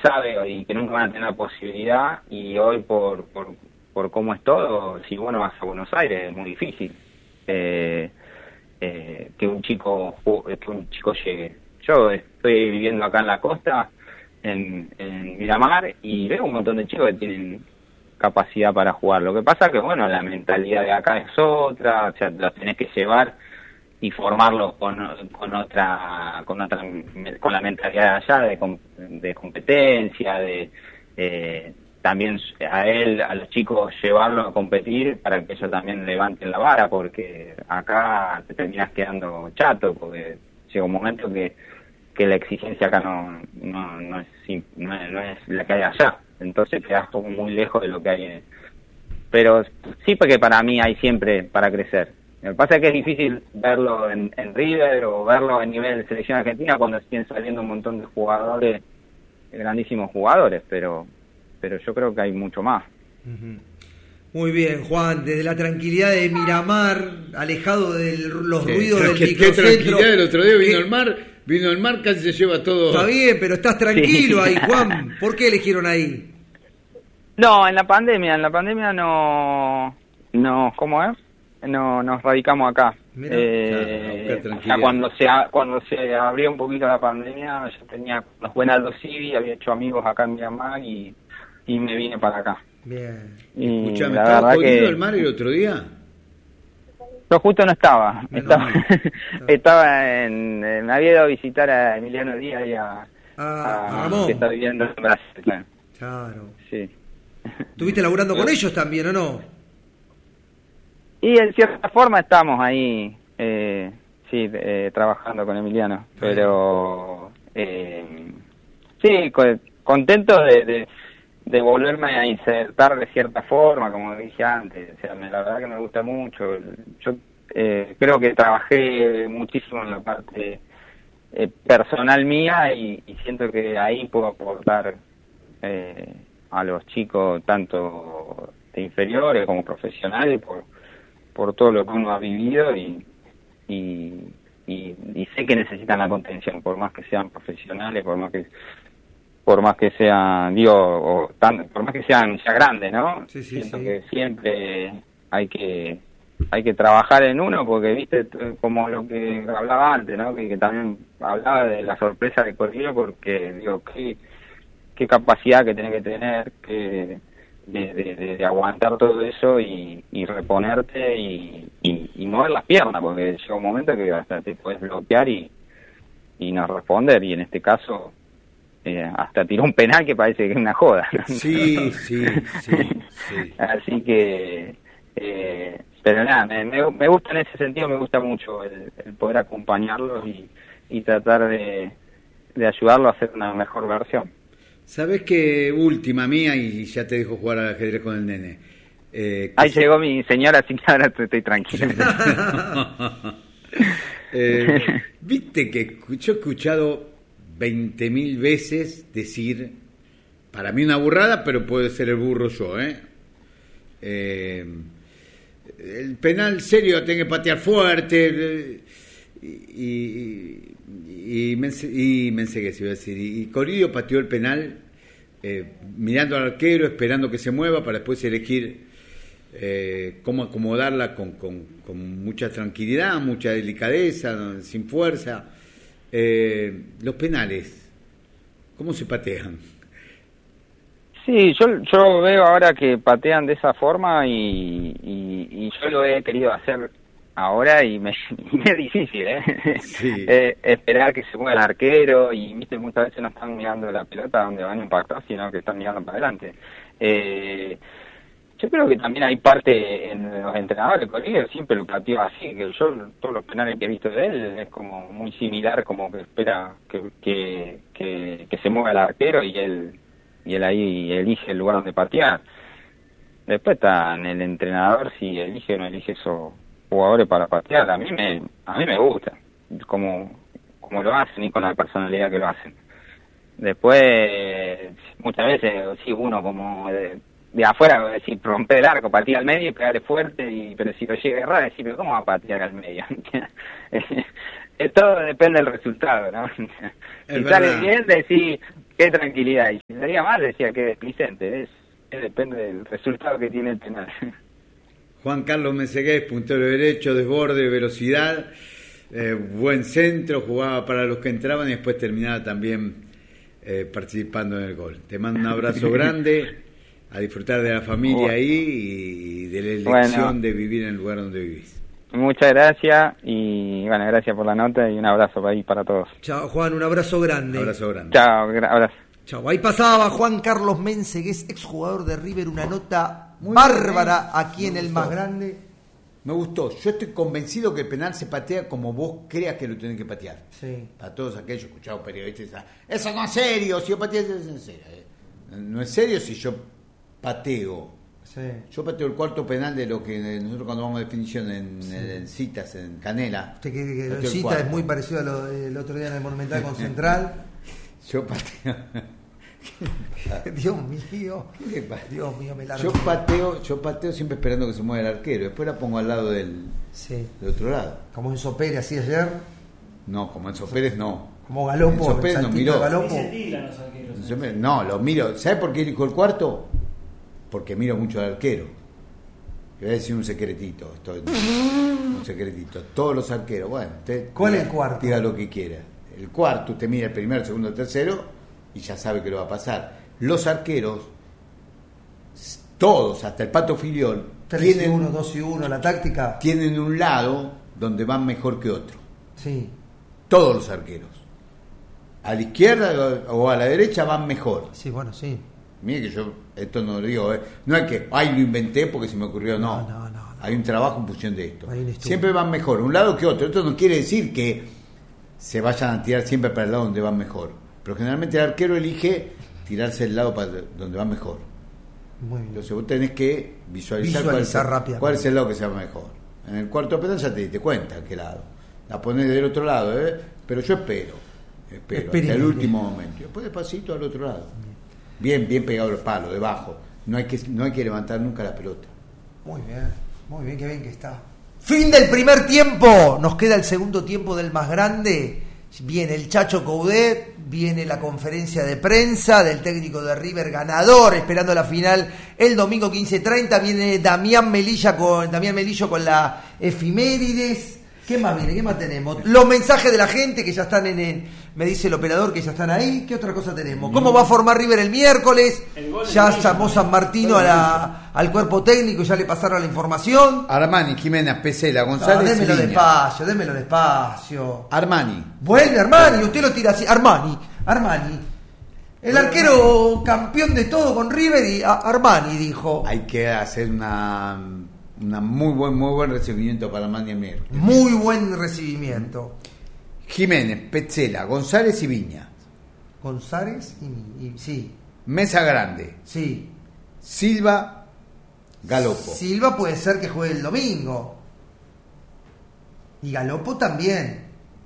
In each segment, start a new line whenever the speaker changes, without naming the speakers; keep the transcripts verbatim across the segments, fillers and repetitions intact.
sabe y que nunca van a tener la posibilidad, y hoy por, por, por cómo es todo, si vos no vas a Buenos Aires es muy difícil eh, eh, que un chico que un chico llegue. Yo estoy viviendo acá en la costa, en, en Miramar, y veo un montón de chicos que tienen capacidad para jugar. Lo que pasa que, bueno, la mentalidad de acá es otra, o sea, los tenés que llevar y formarlos con, con otra, con otra, con la mentalidad de allá, de, de competencia, de eh, también a él, a los chicos, llevarlos a competir para que ellos también levanten la vara, porque acá te terminas quedando chato, porque llega un momento que, que la exigencia acá no, no, no, es, no, es, no es la que hay allá, entonces quedas como muy lejos de lo que hay. Pero sí, porque para mí hay siempre para crecer. Lo que pasa es que es difícil verlo en, en River o verlo en nivel de selección argentina cuando siguen saliendo un montón de jugadores, grandísimos jugadores, pero pero yo creo que hay mucho más.
Uh-huh. Muy bien, Juan, desde la tranquilidad de Miramar, alejado de los sí, ruidos del microcentro.
Qué tranquilidad, el otro día vino el mar, vino el mar, casi se lleva todo.
Está bien, pero estás tranquilo sí. Ahí, Juan. ¿Por qué eligieron ahí?
No, en la pandemia, en la pandemia no, no, ¿cómo es? No, nos radicamos acá. Mirá, eh, claro, o sea, cuando se cuando se abrió un poquito la pandemia, yo tenía los buenas Aldo Civi, había hecho amigos acá en Miramar y, y me vine para acá.
Bien.
Y escuchame, ¿estaba jodido que... el mar el otro día?
Yo justo no estaba, no, estaba, no. estaba en, en, me había ido a visitar a Emiliano Díaz y a,
ah,
a que está viviendo en Brasil. Claro.
Claro.
Sí.
¿Estuviste laburando con ellos también o no?
Y en cierta forma estamos ahí, eh, sí, eh, trabajando con Emiliano, pero eh, sí, co- contento de, de, de volverme a insertar de cierta forma, como dije antes. O sea, me, la verdad que me gusta mucho. Yo eh, creo que trabajé muchísimo en la parte eh, personal mía y, y siento que ahí puedo aportar eh, a los chicos tanto de inferiores como profesionales por por todo lo que uno ha vivido y, y, y, y sé que necesitan la contención, por más que sean profesionales, por más que por más que sean, digo, o tan, por más que sean ya grandes, ¿no?
Sí, sí,
Siento
sí.
que siempre hay que hay que trabajar en uno, porque viste, como lo que hablaba antes, ¿no? Que, que también hablaba de la sorpresa de Corriero, porque digo, qué, qué capacidad que tenés que tener, que De, de, de aguantar todo eso y, y reponerte y, y, y mover las piernas, porque llega un momento que hasta te puedes bloquear y, y no responder, y en este caso eh, hasta tiró un penal que parece que es una joda, ¿no?
Sí, sí, sí, sí.
Así que eh, pero nada, me, me, me gusta en ese sentido, me gusta mucho el, el poder acompañarlos y, y tratar de, de ayudarlos a hacer una mejor versión.
¿Sabés qué? Última mía, y ya te dejo jugar al ajedrez con el nene. Eh,
Ahí se... llegó mi señora, así que ahora estoy tranquilo.
eh, Viste que yo he escuchado veinte mil veces decir, para mí una burrada, pero puede ser el burro yo, ¿eh? eh el penal serio tiene que patear fuerte, y... y Y me, y me ensegué, se iba a decir. Y Coridio pateó el penal eh, mirando al arquero, esperando que se mueva para después elegir eh, cómo acomodarla con, con, con mucha tranquilidad, mucha delicadeza, ¿no? Sin fuerza. Eh, los penales, ¿cómo se patean?
Sí, yo yo veo ahora que patean de esa forma y, y, y yo lo he querido hacer ahora y me, me es difícil, ¿eh?
Sí.
eh, esperar que se mueva el arquero y, viste, muchas veces no están mirando la pelota donde van a impactar, sino que están mirando para adelante. Eh, yo creo que también hay parte en los entrenadores, colegas, siempre lo planteo así, que yo todos los penales que he visto de él es como muy similar, como que espera que, que, que, que se mueva el arquero y él, y él ahí elige el lugar donde patear. Después está en el entrenador si elige o no elige eso jugadores para patear. A mí me a mí me gusta como como lo hacen y con la personalidad que lo hacen. Después muchas veces sí, uno como de, de afuera decir romper el arco, patear al medio y pegarle fuerte, y pero si lo llega a errar decir, pero ¿cómo va a patear al medio? Todo depende del resultado, ¿no? Si sale bien, decir qué tranquilidad. Y si salía mal, decía que desplicente. Es, es depende del resultado que tiene el penal.
Juan Carlos Mesegués, puntero derecho, desborde, velocidad, eh, buen centro, jugaba para los que entraban y después terminaba también eh, participando en el gol. Te mando un abrazo grande, a disfrutar de la familia ahí y de la elección bueno, de vivir en el lugar donde vivís.
Muchas gracias y bueno, gracias por la nota y un abrazo ahí para todos.
Chao Juan, un abrazo grande.
Un abrazo grande.
Chao, gra- abrazo.
Chao. Ahí pasaba Juan Carlos Mensegués, exjugador de River, una nota muy bárbara bien, aquí en el Más Grande.
Me gustó. Yo estoy convencido que el penal se patea como vos creas que lo tenés que patear.
Sí.
Para todos aquellos escuchados periodistas, eso no es serio, si yo pateo, eso es en serio. No es serio si yo pateo.
Sí.
Yo pateo el cuarto penal de lo que nosotros cuando vamos a definición en, sí. en, en citas, en Canela.
Usted que, que, que cita es muy parecido a lo del otro día en el Monumental con Central.
Yo pateo.
Dios mío, Dios mío, me largo.
Yo pateo, yo pateo siempre esperando que se mueva el arquero. Después la pongo al lado del,
sí.
del otro lado.
Como Enzo Pérez así ayer.
No, como Enzo Pérez no.
Como Galopo.
Enzo Pérez no miró.
Galopo.
No, lo miro. ¿Sabe por qué dijo el cuarto? Porque miro mucho al arquero. Le voy a decir un secretito. Esto es un secretito. Todos los arqueros. Bueno, usted
¿cuál
diga,
es el cuarto?
Diga lo que quiera. El cuarto, usted mira el primero, el segundo, el tercero y ya sabe que lo va a pasar. Los arqueros, todos, hasta el Pato Filiol,
tres y uno, dos y uno, la táctica.
Tienen un lado donde van mejor que otro.
Sí.
Todos los arqueros. A la izquierda o a la derecha van mejor.
Sí, bueno, sí.
Mire que yo esto no lo digo, ¿eh? No es que, ay, lo inventé porque se me ocurrió, no.
No, no, no, no.
Hay un trabajo en función de esto.
Hay un estudio.
Siempre van mejor, un lado que otro. Esto no quiere decir que se vayan a tirar siempre para el lado donde van mejor. Pero generalmente el arquero elige tirarse el lado para donde va mejor.
Muy bien.
Entonces vos tenés que visualizar,
visualizar
cuál, es, cuál es el lado que se va mejor. En el cuarto penal ya te diste cuenta qué lado. La ponés del otro lado, ¿eh? Pero yo espero, espero hasta el último momento. Después despacito al otro lado. Bien, bien pegado el palo, debajo. No hay que, no hay que levantar nunca la pelota.
Muy bien, muy bien, qué bien que está. Fin del primer tiempo. Nos queda el segundo tiempo del Más Grande. Viene el Chacho Coudet, viene la conferencia de prensa del técnico de River ganador, esperando la final el domingo quince treinta. Viene Damián Melilla con Damián Melillo con la efimérides. ¿Qué más viene? ¿Qué más tenemos? Los mensajes de la gente que ya están en el... Me dice el operador que ya están ahí. ¿Qué otra cosa tenemos? ¿Cómo va a formar River el miércoles? El ya llamó San Martino a la, al cuerpo técnico, ya le pasaron la información.
Armani, Jimena, Pesela, González.
No, démelo despacio, démelo despacio.
Armani.
Vuelve Armani, usted lo tira así. Armani, Armani. El arquero campeón de todo con River y Armani dijo.
Hay que hacer una... Una muy buen, muy buen recibimiento para Armani el miércoles.
Muy buen recibimiento.
Jiménez, Petzela, González y Viña.
González y, y sí.
Mesa Grande.
Sí.
Silva, Galopo.
Silva puede ser que juegue el domingo. Y Galopo también.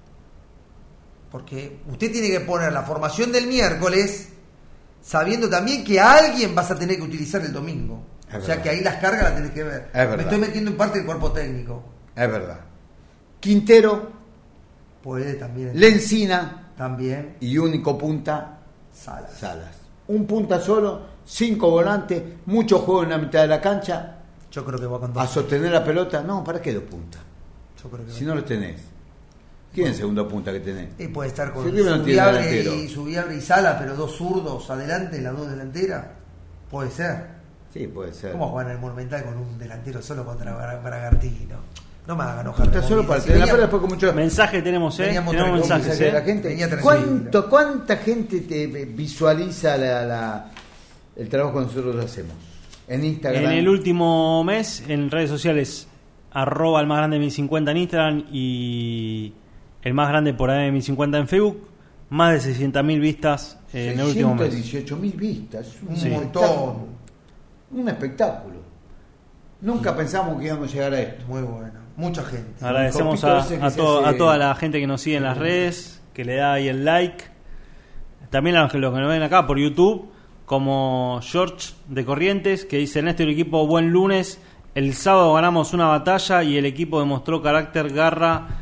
Porque usted tiene que poner la formación del miércoles sabiendo también que alguien vas a tener que utilizar el domingo. Es o sea verdad. Que ahí las cargas las tenés que ver. Me estoy metiendo en parte del cuerpo técnico.
Es verdad. Quintero.
Puede también.
Lencina.
También.
Y único punta.
Salas.
Salas. Un punta solo, cinco volantes, mucho juego en la mitad de la cancha.
Yo creo que va con dos.
A sostener la pelota. No, ¿para qué dos puntas?
Yo creo que
si no los tenés. ¿Quién es el segundo punta que tenés?
Y puede estar con
si Subiabre
y, Subiabre y Sala, pero dos zurdos adelante, las dos delanteras. Puede ser.
Sí, puede ser.
¿Cómo jugar en el Monumental con un delantero solo contra Bragartino? No me hagan enojar.
Está solo para tener la pelota después con mucho
mensaje tenemos, ¿eh? Tenemos mensajes, ¿eh?
De la gente. ¿Cuánto, ¿Cuánta gente te visualiza la, la, el trabajo que nosotros hacemos? En Instagram.
En el último mes, en redes sociales, arroba el más grande mil cincuenta en Instagram y el más grande por A M mil cincuenta en Facebook, más de seiscientas mil vistas eh, en el último mes.
seiscientas dieciocho mil vistas, un
sí.
montón. Un espectáculo. Nunca sí. pensamos que íbamos a llegar a esto.
Muy bueno. Mucha gente.
Agradecemos a, a, to, a toda la gente que nos sigue en las redes, que le da ahí el like. También a los que, los que nos ven acá por YouTube, como George de Corrientes, que dice: en este equipo, buen lunes. El sábado ganamos una batalla y el equipo demostró carácter, garra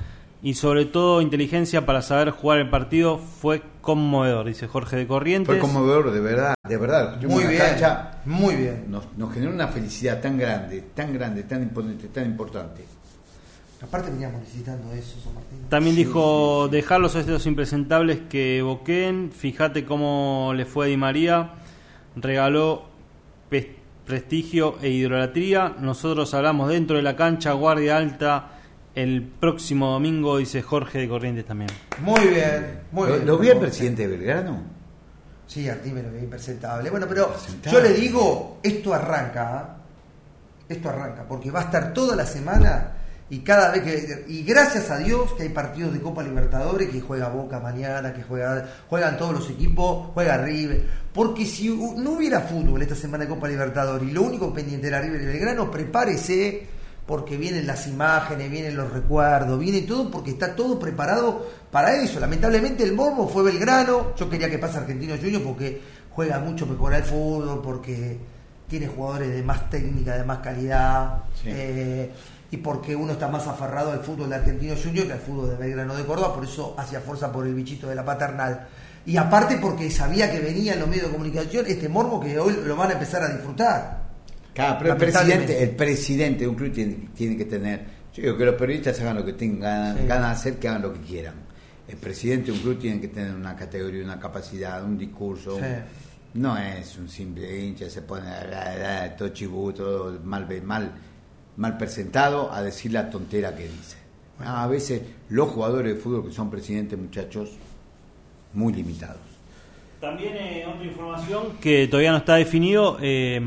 y sobre todo inteligencia para saber jugar el partido. Fue conmovedor, dice Jorge de Corrientes.
Fue conmovedor, de verdad, de verdad.
Muy bien,
cancha,
muy bien.
Nos, nos generó una felicidad tan grande, tan grande, tan imponente, tan importante.
Aparte veníamos necesitando eso, San Martín.
También
sí,
dijo,
sí, sí.
dejarlos a estos impresentables que evoquen. Fíjate cómo le fue a Di María. Regaló pe- prestigio e idolatría. Nosotros hablamos dentro de la cancha, guardia alta. El próximo domingo, dice Jorge de Corrientes también.
Muy bien, muy
¿Lo,
bien.
¿Lo vi al presidente de Belgrano?
Sí, Artí me lo vi impresentable. Bueno, pero
Impresentable.
yo le digo, esto arranca, ¿eh? Esto arranca, porque va a estar toda la semana y cada vez que... Y gracias a Dios que hay partidos de Copa Libertadores, que juega Boca mañana, que juega, juegan todos los equipos, juega River. Porque si no hubiera fútbol esta semana de Copa Libertadores y lo único pendiente era River y Belgrano, prepárese... porque vienen las imágenes, vienen los recuerdos, viene todo porque está todo preparado para eso. Lamentablemente el morbo fue Belgrano. Yo quería que pase Argentinos Juniors porque juega mucho mejor al fútbol, porque tiene jugadores de más técnica, de más calidad,
sí.
eh, y porque uno está más aferrado al fútbol de Argentinos Juniors que al fútbol de Belgrano de Córdoba, por eso hacía fuerza por el bichito de la paternal. Y aparte porque sabía que venía en los medios de comunicación este morbo que hoy lo van a empezar a disfrutar.
Claro, pero el presidente, el presidente de un club tiene, tiene que tener, yo digo que los periodistas hagan lo que tengan
sí.
ganas de hacer, que hagan lo que quieran. El presidente de un club tiene que tener una categoría, una capacidad, un discurso. Sí. No es un simple hincha, se pone todo chibuto, mal, mal, mal presentado a decir la tontera que dice. Bueno. A veces los jugadores de fútbol que son presidentes, muchachos, muy limitados.
También eh, otra información que todavía no está definido. Eh,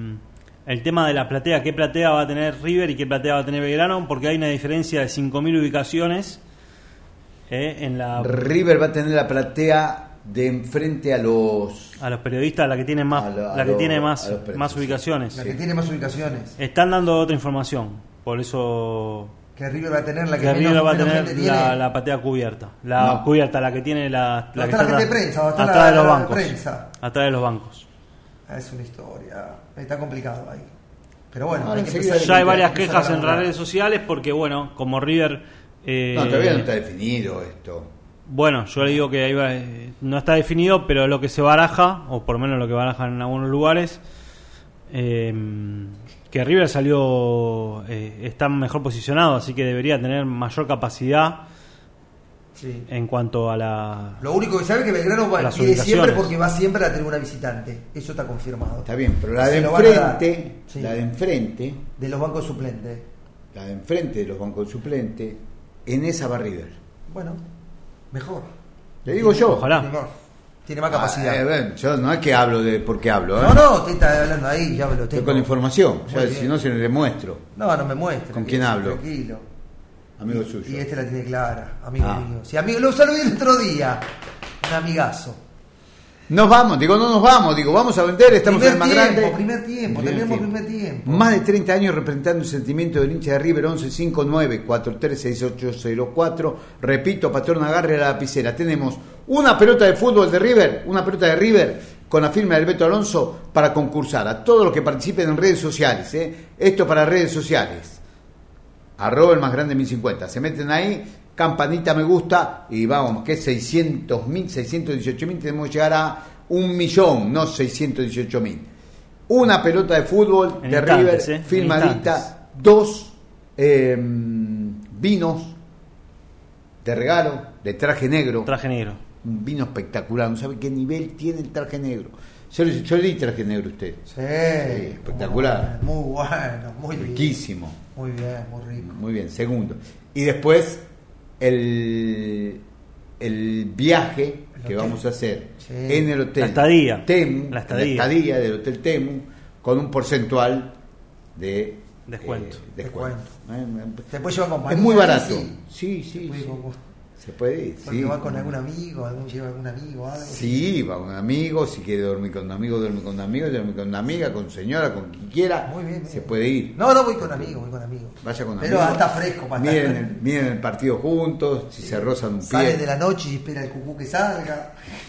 El tema de la platea, qué platea va a tener River y qué platea va a tener Belgrano, porque hay una diferencia de cinco mil ubicaciones eh, en la...
River va a tener la platea de enfrente a los...
A los periodistas, la que tiene más,
lo,
la que
lo,
tiene más,
los,
más ubicaciones.
La que sí. tiene más ubicaciones.
Están dando otra información, por eso...
Que River va a tener la que,
que
menos,
River va a
menos
tener
gente
la,
tiene.
la platea cubierta. La
no.
cubierta, la que tiene la...
la,
la que
está
está
la gente de prensa, va a estar
atrás
la,
de los
la,
bancos.
La prensa.
Atrás de los bancos.
Es una historia. Está complicado ahí. Pero bueno,
Ahora
hay que
empezar,
ya hay varias
hay que
quejas en las
a
redes sociales porque, bueno, como River... Eh,
no, todavía no está definido esto.
Bueno, yo le digo que ahí va, eh, no está definido, pero lo que se baraja, o por lo menos lo que barajan en algunos lugares, eh, que River salió, eh, está mejor posicionado, así que debería tener mayor capacidad sí. en cuanto a la...
Lo único que sabe es que Belgrano va quiere siempre porque va siempre a la tribuna visitante. Eso está confirmado.
Está bien, pero la de enfrente, sí. la de enfrente...
De los bancos suplentes.
La de enfrente de los bancos suplentes, en esa va River.
Bueno, mejor.
Le digo yo.
Ojalá.
Mejor. Tiene más capacidad.
Ah, eh, bueno, yo no es que hablo de por qué hablo. ¿eh?
No, no, usted está hablando ahí, ya me lo tengo.
Estoy con información, ya, si no se le muestro.
No, no me muestre.
¿Con quién hablo?
Tranquilo.
Amigo
y,
suyo.
Y este la tiene clara, amigo
ah.
mío. Sí, amigo, lo saludé el otro día. Un amigazo.
Nos vamos, digo, no nos vamos, digo, vamos a vender, estamos
primer
en el más
tiempo,
grande.
Primer tiempo,
primer
tenemos
tiempo.
primer tiempo.
Más de treinta años representando el sentimiento del hincha de River. Once cinco nueve cuatro tres seis ocho cero cuatro. Repito, patrón, agarre la lapicera. Tenemos una pelota de fútbol de River, una pelota de River con la firma del Beto Alonso para concursar a todos los que participen en redes sociales. ¿eh? Esto para redes sociales. Arroba el más grande mil cincuenta. Se meten ahí, campanita me gusta y vamos, que es seiscientos mil, seiscientos dieciocho mil. Tenemos que llegar a un millón, no seiscientos dieciocho mil. Una pelota de fútbol
en
de River, eh, firmadita, dos eh, vinos de regalo, de traje negro.
Traje negro.
Un vino espectacular, no sabe qué nivel tiene el traje negro. Yo le, yo le di traje negro a usted.
Sí,
sí espectacular.
Muy bueno, muy bien.
Riquísimo.
Muy bien, muy rico.
Muy bien, segundo. Y después el, el viaje el que vamos a hacer sí. en el hotel
la estadía.
Temu,
la estadía.
la estadía del hotel Temu, con un porcentual de
descuento.
Eh, descuento.
descuento. Después lleva compañía.
Es muy barato.
Sí,
sí, sí. sí. Se puede ir.
Porque
sí.
va con algún amigo, algún lleva algún amigo, algo.
Sí, va con un amigo, si quiere dormir con un amigo, duerme con un amigo, duerme con una amiga, con señora, con quien quiera.
Muy bien,
se
bien.
puede ir.
No, no voy con amigos, voy con amigos.
Vaya con
Pero
amigos.
está fresco para
miren
estar.
el, miren el partido juntos, si sí. se rozan un pie.
Sale de la noche y espera el cucú que salga.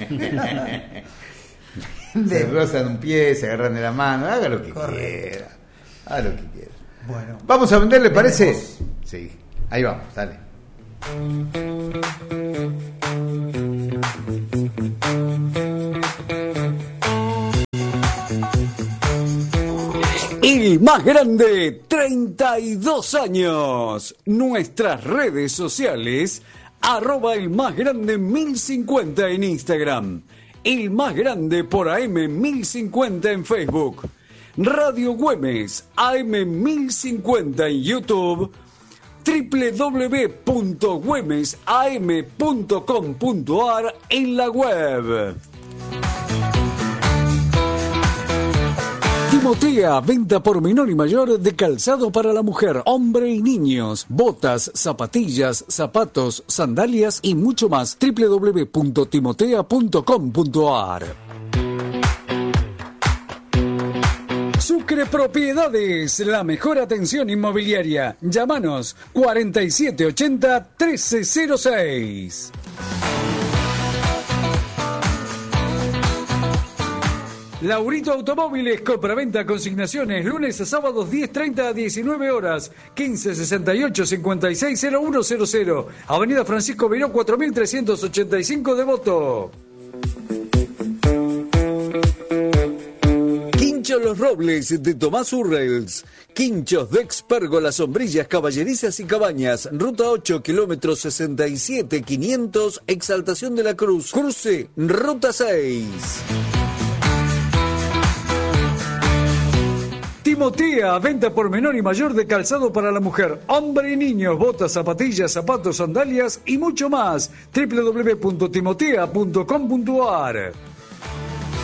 Se rozan un pie, se agarran de la mano, haga lo que
Correcto.
quiera. Haga lo que quiera.
Bueno.
Vamos a vender, ¿le parece?
Vendemos.
Sí, ahí vamos, dale.
El más grande, treinta y dos años. Nuestras redes sociales, arroba el más grande mil cincuenta en Instagram. El más grande por A M mil cincuenta en Facebook. Radio Güemes, A M mil cincuenta en YouTube. doble u doble u doble u punto güemes a m punto com punto a r en la web. Timotea, venta por menor y mayor de calzado para la mujer, hombre y niños, botas, zapatillas, zapatos, sandalias y mucho más. doble u doble u doble u punto timotea punto com punto a r. Sucre Propiedades, la mejor atención inmobiliaria. Llámanos cuarenta y siete ochenta trece cero seis. Laurito Automóviles, compraventa, consignaciones, lunes a sábados diez treinta a diecinueve horas, quince sesenta y ocho cincuenta y seis cero uno cero cero, Avenida Francisco Beiró cuatro mil trescientos ochenta y cinco, Devoto. Quinchos Los Robles de Tomás Urrels. Quinchos Dex, pérgolas, sombrillas, caballerizas y cabañas. Ruta ocho, kilómetros sesenta y siete quinientos, Exaltación de la Cruz. Cruce, Ruta seis. Timotea, venta por menor y mayor de calzado para la mujer, hombre y niños, botas, zapatillas, zapatos, sandalias y mucho más. doble u doble u doble u punto timotea punto com punto a r.